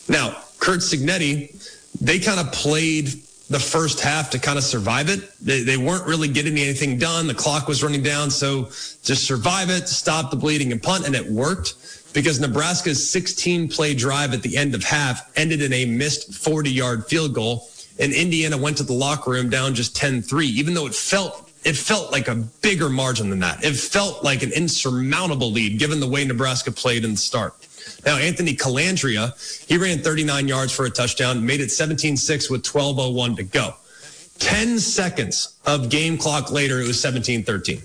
Now, Curt Cignetti, they kind of played the first half to kind of survive it. They weren't really getting anything done. The clock was running down. So just survive it, stop the bleeding and punt. And it worked because Nebraska's 16-play drive at the end of half ended in a missed 40-yard field goal. And Indiana went to the locker room down just 10-3, even though it felt like a bigger margin than that. It felt like an insurmountable lead given the way Nebraska played in the start. Now, Anthony Calandria, he ran 39 yards for a touchdown, made it 17-6 with 12:01 to go. 10 seconds of game clock later, it was 17-13.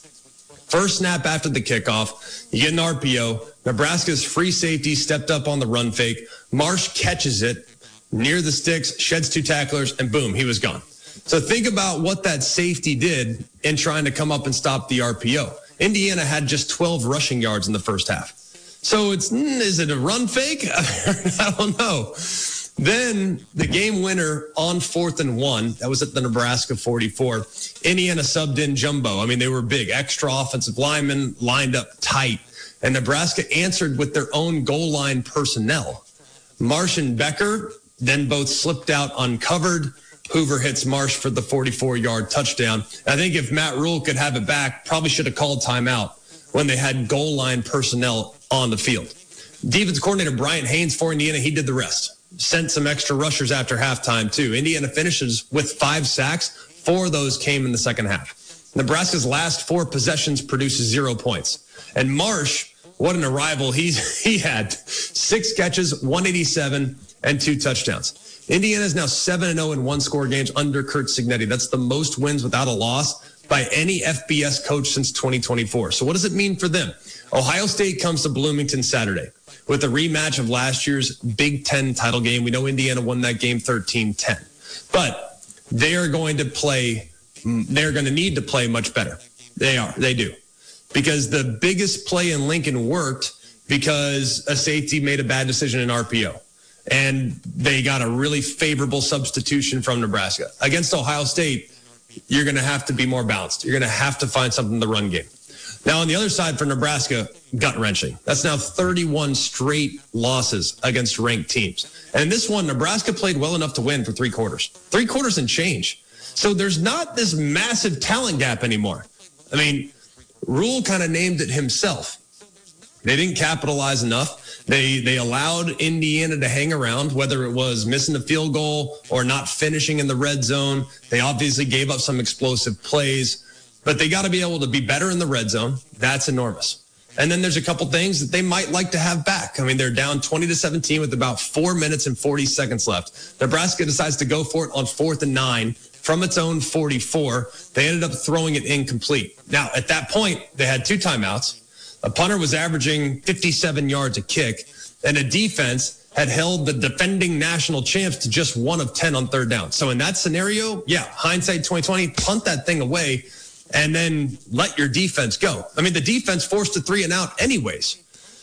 First snap after the kickoff, you get an RPO. Nebraska's free safety stepped up on the run fake. Marsh catches it near the sticks, sheds two tacklers, and boom, he was gone. So think about what that safety did in trying to come up and stop the RPO. Indiana had just 12 rushing yards in the first half. So is it a run fake? I don't know. Then the game winner on 4th and 1, that was at the Nebraska 44. Indiana subbed in Jumbo. I mean, they were big, extra offensive linemen lined up tight. And Nebraska answered with their own goal line personnel. Marsh and Becker then both slipped out uncovered. Hoover hits Marsh for the 44-yard touchdown. I think if Matt Rule could have it back, probably should have called timeout when they had goal line personnel on the field. Defense coordinator Brian Haynes for Indiana, he did the rest. Sent some extra rushers after halftime, too. Indiana finishes with 5 sacks. 4 of those came in the second half. Nebraska's last 4 possessions produces 0 points. And Marsh, what an arrival. He had 6 catches, 187, and 2 touchdowns. Indiana is now 7-0 in one-score games under Curt Cignetti. That's the most wins without a loss by any FBS coach since 2024. So what does it mean for them? Ohio State comes to Bloomington Saturday with a rematch of last year's Big Ten title game. We know Indiana won that game 13-10. But they're going to need to play much better. They do. Because the biggest play in Lincoln worked because a safety made a bad decision in RPO. And they got a really favorable substitution from Nebraska. Against Ohio State, you're going to have to be more balanced. You're going to have to find something in the run game. Now, on the other side for Nebraska, gut-wrenching. That's now 31 straight losses against ranked teams. And in this one, Nebraska played well enough to win for 3 quarters. 3 quarters and change. So there's not this massive talent gap anymore. I mean, Rule kind of named it himself. They didn't capitalize enough. They allowed Indiana to hang around, whether it was missing a field goal or not finishing in the red zone. They obviously gave up some explosive plays, but they got to be able to be better in the red zone. That's enormous. And then there's a couple things that they might like to have back. I mean, they're down 20-17 with about 4 minutes and 40 seconds left. Nebraska decides to go for it on 4th and 9 from its own 44. They ended up throwing it incomplete. Now, at that point, they had 2 timeouts. A punter was averaging 57 yards a kick, and a defense had held the defending national champs to just 1 of 10 on 3rd down. So in that scenario, hindsight 2020, punt that thing away and then let your defense go. I mean, the defense forced a 3 and out anyways.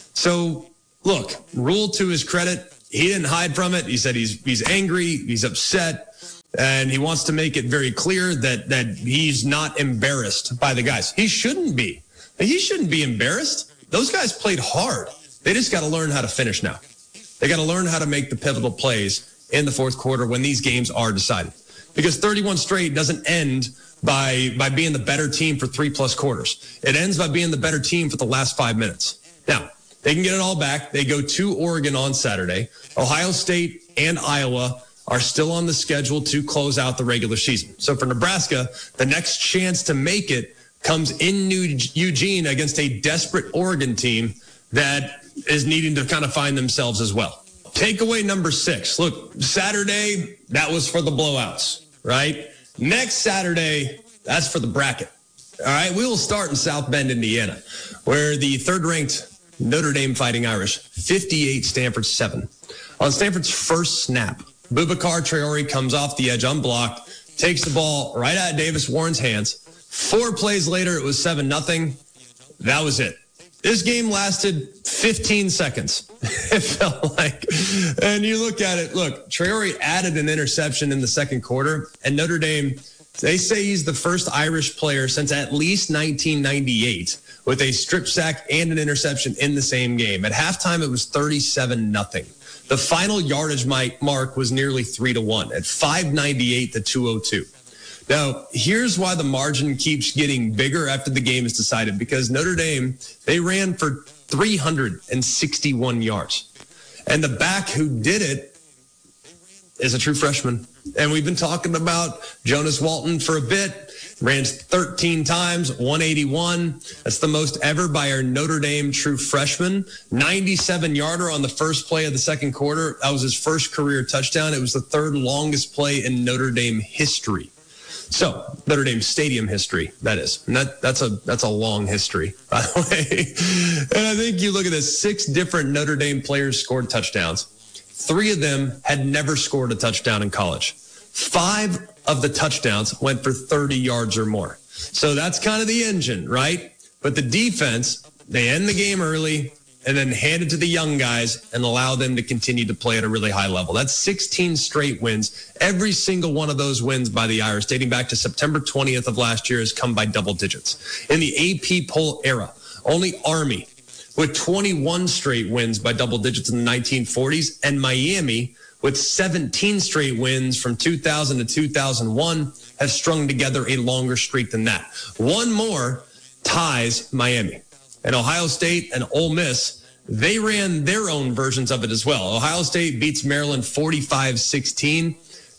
So look, Rule, to his credit, he didn't hide from it. He said he's angry, he's upset, and he wants to make it very clear that he's not embarrassed by the guys. He shouldn't be. He shouldn't be embarrassed. Those guys played hard. They just got to learn how to finish now. They got to learn how to make the pivotal plays in the 4th quarter when these games are decided. Because 31 straight doesn't end by being the better team for 3+ quarters. It ends by being the better team for the last 5 minutes. Now, they can get it all back. They go to Oregon on Saturday. Ohio State and Iowa are still on the schedule to close out the regular season. So for Nebraska, the next chance to make it comes in New Eugene against a desperate Oregon team that is needing to kind of find themselves as well. Takeaway number 6. Look, Saturday, that was for the blowouts, right? Next Saturday, that's for the bracket. All right, we will start in South Bend, Indiana, where the 3rd-ranked Notre Dame Fighting Irish, 58, Stanford 7. On Stanford's first snap, Boubacar Traore comes off the edge unblocked, takes the ball right out of Davis Warren's hands. 4 plays later, it was 7-0. That was it. This game lasted 15 seconds, it felt like. And you look at it, look, Traore added an interception in the 2nd quarter, and Notre Dame, they say he's the first Irish player since at least 1998 with a strip sack and an interception in the same game. At halftime, it was 37-0. The final yardage mark was nearly 3-1 at 598 to 202. Now, here's why the margin keeps getting bigger after the game is decided, because Notre Dame, they ran for 361 yards. And the back who did it is a true freshman. And we've been talking about Jonas Walton for a bit. Ran 13 times, 181. That's the most ever by our Notre Dame true freshman. 97-yarder on the first play of the second quarter. That was his first career touchdown. It was the third longest play in Notre Dame history. So, Notre Dame Stadium history, that is. And that's a long history, by the way. And I think you look at this, 6 different Notre Dame players scored touchdowns. 3 of them had never scored a touchdown in college. 5 of the touchdowns went for 30 yards or more. So that's kind of the engine, right? But the defense, they end the game early and then hand it to the young guys and allow them to continue to play at a really high level. That's 16 straight wins. Every single one of those wins by the Irish, dating back to September 20th of last year, has come by double digits. In the AP poll era, only Army with 21 straight wins by double digits in the 1940s, and Miami with 17 straight wins from 2000 to 2001 has strung together a longer streak than that. One more ties Miami. And Ohio State and Ole Miss, they ran their own versions of it as well. Ohio State beats Maryland 45-16,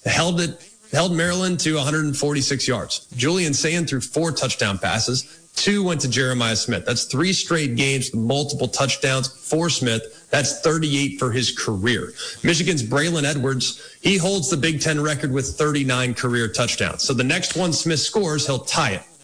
held Maryland to 146 yards. Julian Sayin threw 4 touchdown passes. 2 went to Jeremiah Smith. That's 3 straight games with multiple touchdowns for Smith. That's 38 for his career. Michigan's Braylon Edwards, he holds the Big Ten record with 39 career touchdowns. So the next one Smith scores, he'll tie it.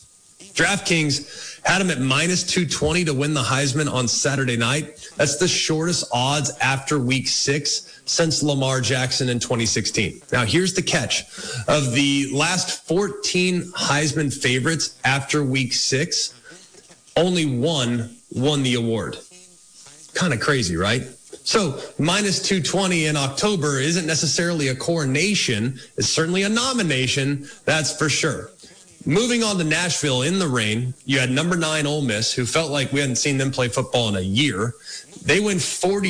DraftKings had him at minus 220 to win the Heisman on Saturday night. That's the shortest odds after week 6 since Lamar Jackson in 2016. Now, here's the catch. Of the last 14 Heisman favorites after week 6, only one won the award. Kind of crazy, right? So minus 220 in October isn't necessarily a coronation. It's certainly a nomination, that's for sure. Moving on to Nashville in the rain, you had number 9 Ole Miss, who felt like we hadn't seen them play football in a year. They win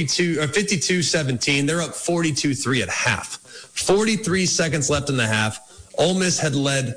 52-17. They're up 42-3 at half. 43 seconds left in the half. Ole Miss had led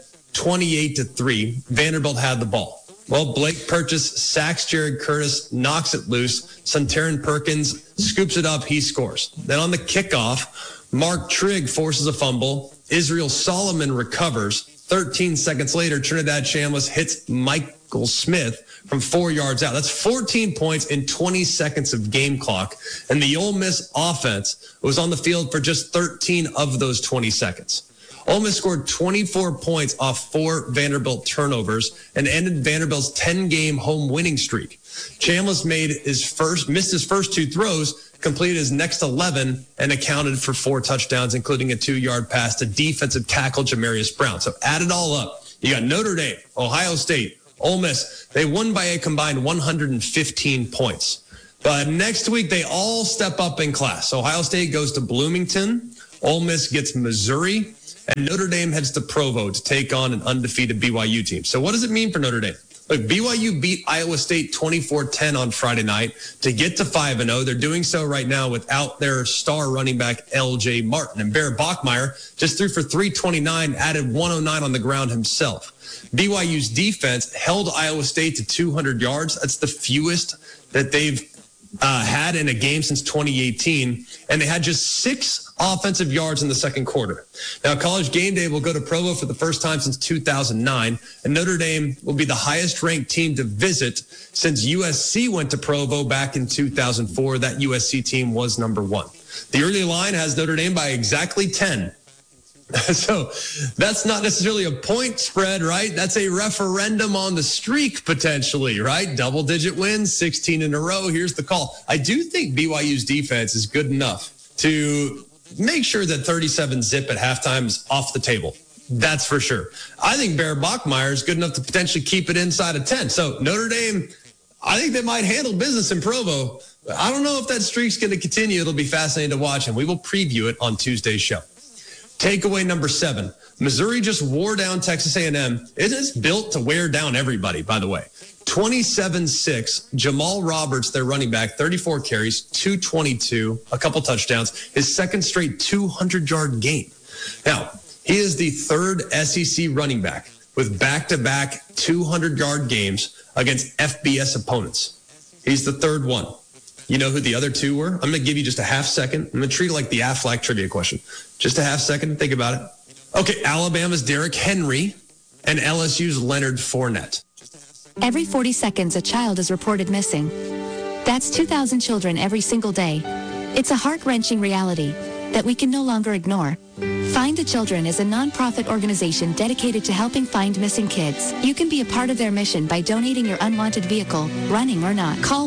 28-3. Vanderbilt had the ball. Well, Blake Purchase sacks Jared Curtis, knocks it loose. Suntaran Perkins scoops it up. He scores. Then on the kickoff, Mark Trigg forces a fumble. Israel Solomon recovers. 13 seconds later, Trinidad Chambliss hits Michael Smith from 4 yards out. That's 14 points in 20 seconds of game clock. And the Ole Miss offense was on the field for just 13 of those 20 seconds. Ole Miss scored 24 points off 4 Vanderbilt turnovers and ended Vanderbilt's 10-game home winning streak. Chambliss missed his first 2 throws, completed his next 11, and accounted for 4 touchdowns, including a 2-yard pass to defensive tackle Jamarius Brown. So add it all up. You got Notre Dame, Ohio State, Ole Miss. They won by a combined 115 points. But next week, they all step up in class. Ohio State goes to Bloomington. Ole Miss gets Missouri. And Notre Dame heads to Provo to take on an undefeated BYU team. So what does it mean for Notre Dame? Look, BYU beat Iowa State 24-10 on Friday night to get to 5-0. They're doing so right now without their star running back, L.J. Martin. And Bear Bachmeier just threw for 329, added 109 on the ground himself. BYU's defense held Iowa State to 200 yards. That's the fewest that they've had in a game since 2018, and they had just 6 offensive yards in the second quarter. Now, College Game Day will go to Provo for the first time since 2009, and Notre Dame will be the highest-ranked team to visit since USC went to Provo back in 2004. That USC team was number 1. The early line has Notre Dame by exactly 10. So that's not necessarily a point spread, right? That's a referendum on the streak potentially, right? Double-digit wins, 16 in a row. Here's the call. I do think BYU's defense is good enough to make sure that 37-zip at halftime is off the table. That's for sure. I think Bear Bachmeier is good enough to potentially keep it inside of 10. So Notre Dame, I think they might handle business in Provo. I don't know if that streak's going to continue. It'll be fascinating to watch, and we will preview it on Tuesday's show. Takeaway number 7. Missouri just wore down Texas A&M. It is built to wear down everybody, by the way. 27-6. Jamal Roberts, their running back, 34 carries, 222, a couple touchdowns. His second straight 200-yard game. Now, he is the third SEC running back with back-to-back 200-yard games against FBS opponents. He's the third one. You know who the other two were? I'm going to give you just a half second. I'm going to treat it like the Aflac trivia question. Just a half second to think about it. Okay, Alabama's Derrick Henry and LSU's Leonard Fournette. Every 40 seconds, a child is reported missing. That's 2,000 children every single day. It's a heart-wrenching reality that we can no longer ignore. Find the Children is a nonprofit organization dedicated to helping find missing kids. You can be a part of their mission by donating your unwanted vehicle, running or not. Call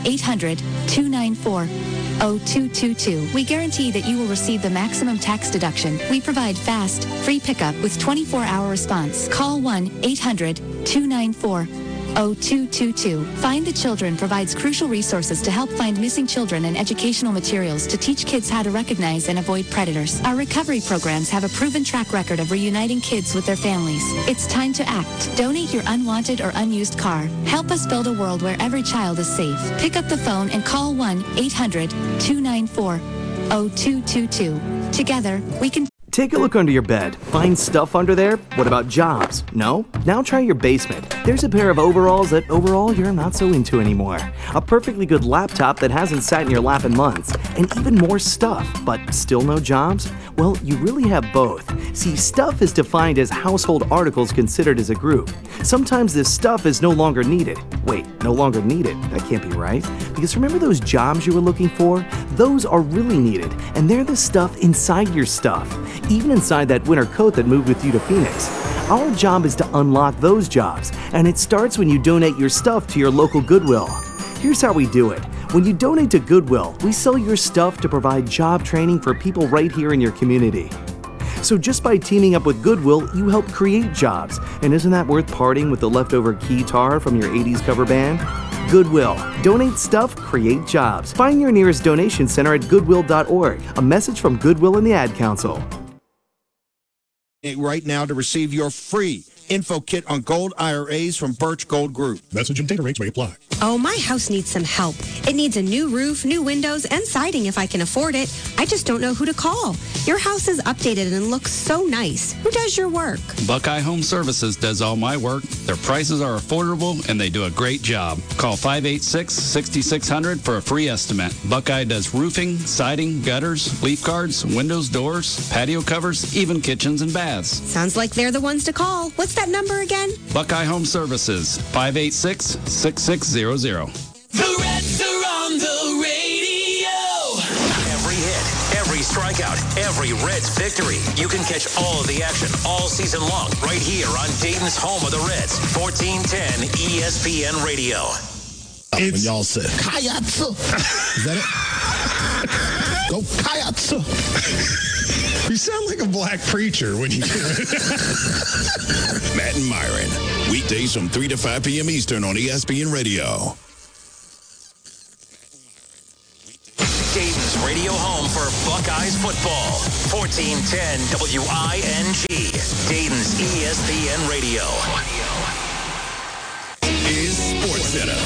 1-800-294-0222. We guarantee that you will receive the maximum tax deduction. We provide fast, free pickup with 24-hour response. Call 1-800-294-0222. Find the Children provides crucial resources to help find missing children and educational materials to teach kids how to recognize and avoid predators. Our recovery programs have a proven track record of reuniting kids with their families. It's time to act. Donate your unwanted or unused car. Help us build a world where every child is safe. Pick up the phone and call 1-800-294-0222. Together, we can... Take a look under your bed. Find stuff under there? What about jobs? No? Now try your basement. There's a pair of overalls that overall you're not so into anymore. A perfectly good laptop that hasn't sat in your lap in months. And even more stuff, but still no jobs? Well, you really have both. See, stuff is defined as household articles considered as a group. Sometimes this stuff is no longer needed. Wait, no longer needed? That can't be right. Because remember those jobs you were looking for? Those are really needed, and they're the stuff inside your stuff. Even inside that winter coat that moved with you to Phoenix. Our job is to unlock those jobs, and it starts when you donate your stuff to your local Goodwill. Here's how we do it. When you donate to Goodwill, we sell your stuff to provide job training for people right here in your community. So just by teaming up with Goodwill, you help create jobs. And isn't that worth parting with the leftover guitar from your 80s cover band? Goodwill. Donate stuff, create jobs. Find your nearest donation center at goodwill.org. A message from Goodwill and the Ad Council. Right now to receive your free info kit on gold IRAs from Birch Gold Group. Message and data rates may apply. Oh, my house needs some help. It needs a new roof, new windows, and siding if I can afford it. I just don't know who to call. Your house is updated and looks so nice. Who does your work? Buckeye Home Services does all my work. Their prices are affordable and they do a great job. Call 586-6600 for a free estimate. Buckeye does roofing, siding, gutters, leaf guards, windows, doors, patio covers, even kitchens and baths. Sounds like they're the ones to call. What's that number again? Buckeye Home Services, 586-6600. The Reds are on the radio. Every hit, every strikeout, every Reds victory. You can catch all of the action all season long right here on Dayton's home of the Reds, 1410 ESPN Radio. When y'all said, Kayatsu. Is that it? Go Kayatsu. You sound like a black preacher when you do it. Matt and Myron, weekdays from 3 to 5 p.m. Eastern on ESPN Radio. Dayton's radio home for Buckeyes football, 1410 WING, Dayton's ESPN Radio. Is Sports Center.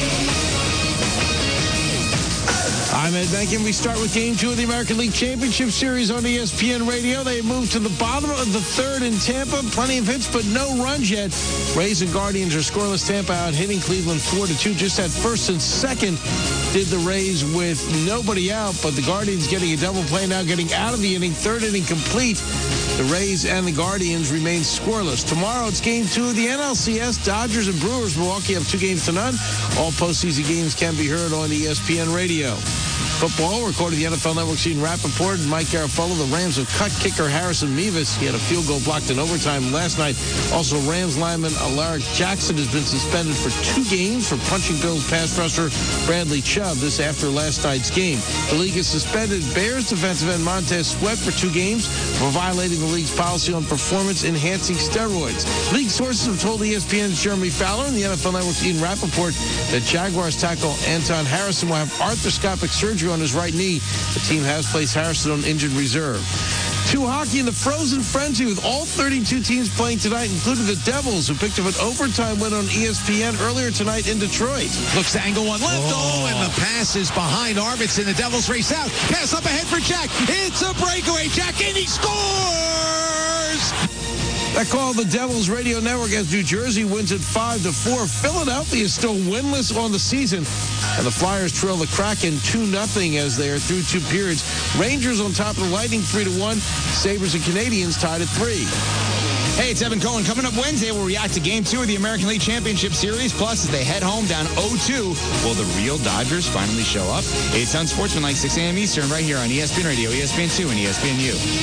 I'm Ed Benkin. We start with Game 2 of the American League Championship Series on ESPN Radio. They moved to the bottom of the third in Tampa. Plenty of hits, but no runs yet. Rays and Guardians are scoreless. Tampa out hitting Cleveland 4-2. Just at first and second did the Rays with nobody out, but the Guardians getting a double play now, getting out of the inning. Third inning complete. The Rays and the Guardians remain scoreless. Tomorrow it's Game 2 of the NLCS. Dodgers and Brewers. Milwaukee have 2-0. All postseason games can be heard on ESPN Radio. Football, recorded the NFL Network, Gene Rappaport and Mike Garafolo. The Rams have cut kicker Harrison Mevis. He had a field goal blocked in overtime last night. Also, Rams lineman Alaric Jackson has been suspended for 2 games for punching Bills pass rusher Bradley Chubb. This after last night's game. The league has suspended Bears defensive end Montez Sweat for 2 games for violating the league's policy on performance-enhancing steroids. League sources have told ESPN's Jeremy Fowler and the NFL Network's Ian Rappaport that Jaguars tackle Anton Harrison will have arthroscopic surgery on his right knee. The team has placed Harrison on injured reserve. To hockey in the Frozen Frenzy with all 32 teams playing tonight, including the Devils, who picked up an overtime win on ESPN earlier tonight in Detroit. Looks to angle one left. And the pass is behind Arvidsson. The Devils race out. Pass up ahead for Jack. It's a breakaway. Jack, and he scores! That call the Devils radio network as New Jersey wins at 5-4. Philadelphia is still winless on the season, and the Flyers trail the Kraken 2-0 as they are through 2 periods. Rangers on top of the Lightning 3-1. Sabres and Canadians tied at 3. Hey, it's Evan Cohen. Coming up Wednesday, we'll react to Game 2 of the American League Championship Series. Plus, as they head home down 0-2, will the real Dodgers finally show up? It's Unsportsmanlike, 6 a.m. Eastern, right here on ESPN Radio, ESPN2, and ESPNU.